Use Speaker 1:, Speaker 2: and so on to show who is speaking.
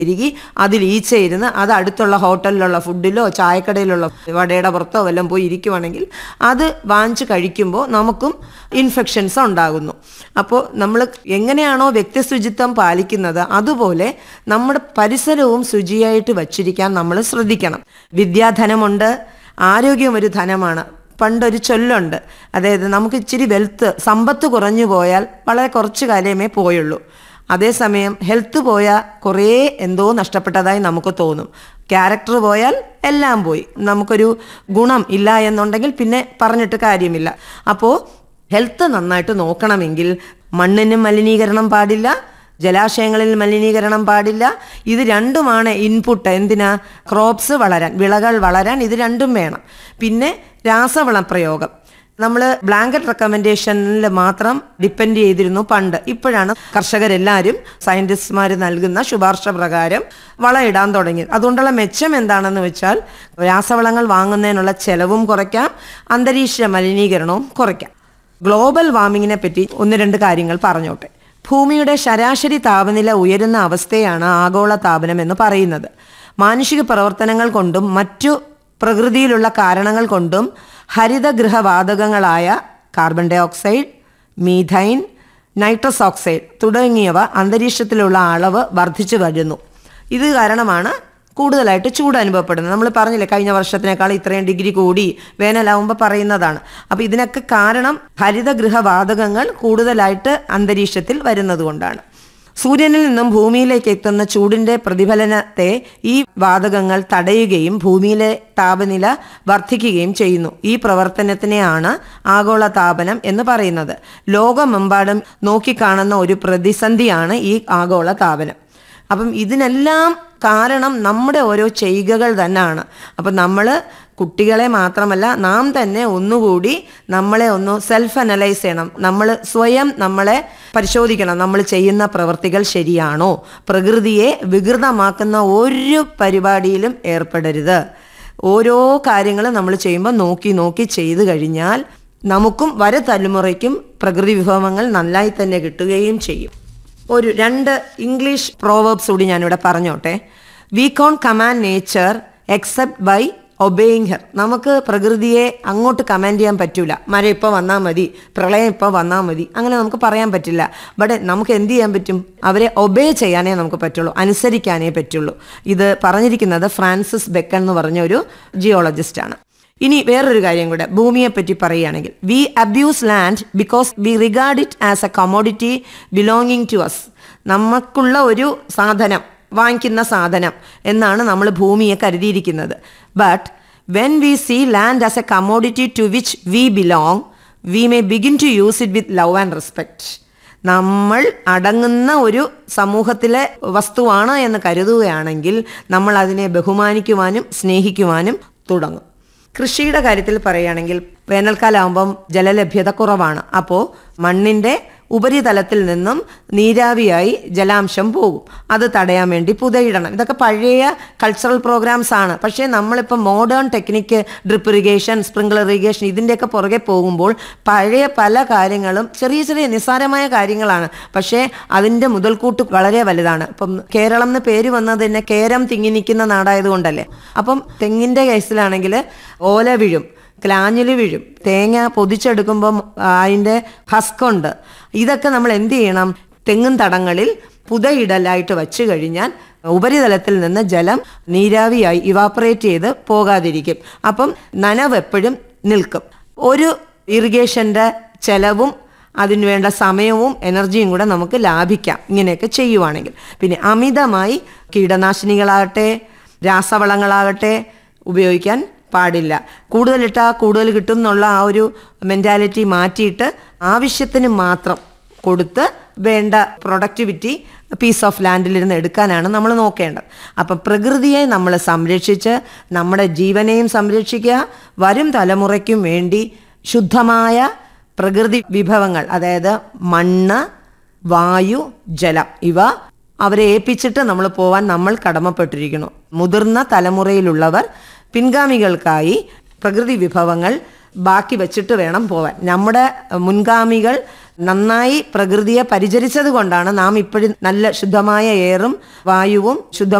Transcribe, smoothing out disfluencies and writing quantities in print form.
Speaker 1: ഇരിക്കി അതിൽ ഈച്ച ഇരുന്ന് അത് അടുത്തുള്ള ഹോട്ടലിലുള്ള ഫുഡിലോ ചായക്കടയിലുള്ള വടയുടെ പുറത്തോ വല്ലതും പോയി ഇരിക്കുവാണെങ്കിൽ അത് വാങ്ങിച്ച് കഴിക്കുമ്പോൾ നമുക്കും ഇൻഫെക്ഷൻസ് ഉണ്ടാകുന്നു. അപ്പോൾ നമ്മൾ എങ്ങനെയാണോ വ്യക്തി ശുചിത്വം പാലിക്കുന്നത് അതുപോലെ നമ്മുടെ പരിസരവും ശുചിയായിട്ട് വച്ചിരിക്കാൻ നമ്മൾ ശ്രദ്ധിക്കണം. വിദ്യാധനമുണ്ട്, ആരോഗ്യം ഒരു ധനമാണ്. പണ്ടൊരു ചൊല്ലുണ്ട്, അതായത് നമുക്ക് ഇച്ചിരി സമ്പത്ത് കുറഞ്ഞു പോയാൽ വളരെ കുറച്ച് കാലമേ പോയുള്ളൂ. അതേസമയം ഹെൽത്ത് പോയാൽ കുറേ എന്തോ നഷ്ടപ്പെട്ടതായി നമുക്ക് തോന്നും. ക്യാരക്ടർ പോയാൽ എല്ലാം പോയി. നമുക്കൊരു ഗുണം ഇല്ല എന്നുണ്ടെങ്കിൽ പിന്നെ പറഞ്ഞിട്ട് കാര്യമില്ല. അപ്പോൾ ഹെൽത്ത് നന്നായിട്ട് നോക്കണമെങ്കിൽ മണ്ണിന് മലിനീകരണം പാടില്ല, ജലാശയങ്ങളിൽ മലിനീകരണം പാടില്ല. ഇത് രണ്ടുമാണ് ഇൻപുട്ട്. എന്തിനാ? ക്രോപ്സ് വളരാൻ, വിളകൾ വളരാൻ ഇത് രണ്ടും വേണം. പിന്നെ രാസവള പ്രയോഗം നമ്മൾ ബ്ലാങ്കറ്റ് റെക്കമെൻഡേഷനിൽ മാത്രം ഡിപ്പെൻഡ് ചെയ്തിരുന്നു പണ്ട്. ഇപ്പോഴാണ് കർഷകരെല്ലാവരും സയൻറ്റിസ്റ്റ്മാർ നൽകുന്ന ശുപാർശ പ്രകാരം വളമിടാൻ തുടങ്ങിയത്. അതുകൊണ്ടുള്ള മെച്ചം എന്താണെന്ന് വെച്ചാൽ രാസവളങ്ങൾ വാങ്ങുന്നതിനുള്ള ചെലവും കുറയ്ക്കാം, അന്തരീക്ഷ മലിനീകരണവും കുറയ്ക്കാം. ഗ്ലോബൽ വാർമിങ്ങിനെ പറ്റി 1-2 കാര്യങ്ങൾ പറഞ്ഞോട്ടെ. ഭൂമിയുടെ ശരാശരി താപനില ഉയരുന്ന അവസ്ഥയാണ് ആഗോള താപനം എന്ന് പറയുന്നത്. മാനുഷിക പ്രവർത്തനങ്ങൾ കൊണ്ടും മറ്റു പ്രകൃതിയിലുള്ള കാരണങ്ങൾ കൊണ്ടും ഹരിതഗൃഹവാതകങ്ങളായ carbon dye oxide, methane, nitrous oxide തുടങ്ങിയവ അന്തരീക്ഷത്തിലുള്ള അളവ് വർദ്ധിച്ചു വരുന്നു. ഇത് കാരണമാണ് കൂടുതലായിട്ട് ചൂട് അനുഭവപ്പെടുന്നത്. നമ്മൾ പറഞ്ഞില്ലേ, കഴിഞ്ഞ വർഷത്തിനേക്കാൾ ഇത്രയും ഡിഗ്രി കൂടി വേനലാവുമ്പോൾ പറയുന്നതാണ്. അപ്പോൾ ഇതിനൊക്കെ കാരണം ഹരിതഗൃഹവാതകങ്ങൾ കൂടുതലായിട്ട് അന്തരീക്ഷത്തിൽ വരുന്നത് കൊണ്ടാണ്. സൂര്യനിൽ നിന്നും ഭൂമിയിലേക്ക് എത്തുന്ന ചൂടിൻ്റെ പ്രതിഫലനത്തെ ഈ വാതകങ്ങൾ തടയുകയും ഭൂമിയിലെ താപനില വർദ്ധിക്കുകയും ചെയ്യുന്നു. ഈ പ്രവർത്തനത്തിനെയാണ് ആഗോള താപനം എന്ന് പറയുന്നത്. ലോകമെമ്പാടും നോക്കിക്കാണുന്ന ഒരു പ്രതിസന്ധിയാണ് ഈ ആഗോള താപനം. അപ്പം ഇതിനെല്ലാം കാരണം നമ്മുടെ ഓരോ ചെയ്കകൾ തന്നെയാണ്. അപ്പം നമ്മൾ കുട്ടികളെ മാത്രമല്ല നാം തന്നെ ഒന്നുകൂടി നമ്മളെ ഒന്ന് സെൽഫ് അനലൈസ് ചെയ്യണം. നമ്മൾ സ്വയം നമ്മളെ പരിശോധിക്കണം. നമ്മൾ ചെയ്യുന്ന പ്രവൃത്തികൾ ശരിയാണോ? പ്രകൃതിയെ വികൃതമാക്കുന്ന ഒരു പരിപാടിയിലും ഏർപ്പെടരുത്. ഓരോ കാര്യങ്ങളും നമ്മൾ ചെയ്യുമ്പോൾ നോക്കി ചെയ്തു കഴിഞ്ഞാൽ നമുക്കും വരും തലമുറയ്ക്കും പ്രകൃതി വിഭവങ്ങൾ നന്നായി തന്നെ കിട്ടുകയും ചെയ്യും. 2 ഇംഗ്ലീഷ് പ്രോവേർബ്സ് കൂടി ഞാനിവിടെ പറഞ്ഞോട്ടെ. V cone command nature except by obeying her. നമുക്ക് പ്രകൃതിയെ അങ്ങോട്ട് കമാൻഡ് ചെയ്യാൻ പറ്റില്ല. മഴ ഇപ്പോൾ വന്നാൽ മതി, പ്രളയം ഇപ്പോൾ വന്നാൽ മതി, അങ്ങനെ നമുക്ക് പറയാൻ പറ്റില്ല. ബട്ട് നമുക്ക് എന്ത് ചെയ്യാൻ പറ്റും? അവരെ ഒബേ ചെയ്യാനേ നമുക്ക് പറ്റുള്ളൂ, അനുസരിക്കാനേ പറ്റുള്ളൂ. ഇത് പറഞ്ഞിരിക്കുന്നത് ഫ്രാൻസിസ് ബെക്കൺ എന്ന് പറഞ്ഞ ഒരു ജിയോളജിസ്റ്റാണ്. ഇനി വേറൊരു കാര്യം കൂടെ ഭൂമിയെപ്പറ്റി പറയുകയാണെങ്കിൽ, V abuse land because we regard it as A commodity belonging to us. നമുക്കുള്ള ഒരു സാധനം, വാങ്ങിക്കുന്ന സാധനം എന്നാണ് നമ്മൾ ഭൂമിയെ കരുതിയിരിക്കുന്നത്. But when we see land as A commodity to which we belong, we may begin to use it with love and respect. നമ്മൾ അടങ്ങുന്ന ഒരു സമൂഹത്തിലെ വസ്തുവാണ് എന്ന് കരുതുകയാണെങ്കിൽ നമ്മൾ അതിനെ ബഹുമാനിക്കുവാനും സ്നേഹിക്കുവാനും തുടങ്ങും. കൃഷിയുടെ കാര്യത്തിൽ പറയുകയാണെങ്കിൽ വേനൽക്കാലമാകുമ്പം ജലലഭ്യത കുറവാണ്. അപ്പോൾ മണ്ണിൻ്റെ ഉപരിതലത്തിൽ നിന്നും നീരാവിയായി ജലാംശം പോകും. അത് തടയാൻ വേണ്ടി പുതയിടണം. ഇതൊക്കെ പഴയ കൾച്ചറൽ പ്രോഗ്രാംസ് ആണ്. പക്ഷേ നമ്മളിപ്പോൾ modern technique, drip irrigation, sprinkler irrigation ഇതിൻ്റെയൊക്കെ പുറകെ പോകുമ്പോൾ പഴയ പല കാര്യങ്ങളും ചെറിയ നിസ്സാരമായ കാര്യങ്ങളാണ്. പക്ഷേ അതിൻ്റെ മുതൽക്കൂട്ട് വളരെ വലുതാണ്. ഇപ്പം കേരളം എന്ന് പേര് വന്നത് തന്നെ കേരം തിങ്ങി നിൽക്കുന്ന നാടായതുകൊണ്ടല്ലേ. അപ്പം തെങ്ങിൻ്റെ കേസിലാണെങ്കിൽ ഓല വീഴും, ക്ലാഞ്ഞിൽ വീഴും, തേങ്ങ പൊതിച്ചെടുക്കുമ്പം അതിൻ്റെ ഹസ്കുണ്ട്. ഇതൊക്കെ നമ്മൾ എന്ത് ചെയ്യണം? തെങ്ങും തടങ്ങളിൽ പുതയിടലായിട്ട് വച്ചു കഴിഞ്ഞാൽ ഉപരിതലത്തിൽ നിന്ന് ജലം നീരാവിയായി ഇവാപ്പറേറ്റ് ചെയ്ത് പോകാതിരിക്കും. അപ്പം നനവ് എപ്പോഴും നിൽക്കും. ഒരു ഇറിഗേഷൻ്റെ ചെലവും അതിനുവേണ്ട സമയവും എനർജിയും കൂടെ നമുക്ക് ലാഭിക്കാം ഇങ്ങനെയൊക്കെ ചെയ്യുവാണെങ്കിൽ. പിന്നെ അമിതമായി കീടനാശിനികളാകട്ടെ രാസവളങ്ങളാകട്ടെ ഉപയോഗിക്കാൻ പാടില്ല. കൂടുതലിട്ടാൽ കൂടുതൽ കിട്ടും എന്നുള്ള ആ ഒരു മെൻറ്റാലിറ്റി മാറ്റിയിട്ട് ആവശ്യത്തിന് മാത്രം കൊടുത്ത് വേണ്ട പ്രൊഡക്ടിവിറ്റി പീസ് ഓഫ് ലാൻഡിലിരുന്ന് എടുക്കാനാണ് നമ്മൾ നോക്കേണ്ടത്. അപ്പം പ്രകൃതിയെ നമ്മൾ സംരക്ഷിച്ച് നമ്മുടെ ജീവനെയും സംരക്ഷിക്കുക, വരും തലമുറയ്ക്കും വേണ്ടി ശുദ്ധമായ പ്രകൃതി വിഭവങ്ങൾ, അതായത് മണ്ണ്, വായു, ജലം, ഇവ അവരെ ഏൽപ്പിച്ചിട്ട് നമ്മൾ പോവാൻ നമ്മൾ കടമപ്പെട്ടിരിക്കുന്നു. മുതിർന്ന തലമുറയിലുള്ളവർ പിൻഗാമികൾക്കായി പ്രകൃതി വിഭവങ്ങൾ ബാക്കി വെച്ചിട്ട് വേണം പോവാൻ. നമ്മുടെ മുൻഗാമികൾ നന്നായി പ്രകൃതിയെ പരിചരിച്ചത് കൊണ്ടാണ് നാം ഇപ്പോഴും നല്ല ശുദ്ധമായ എയറും വായുവും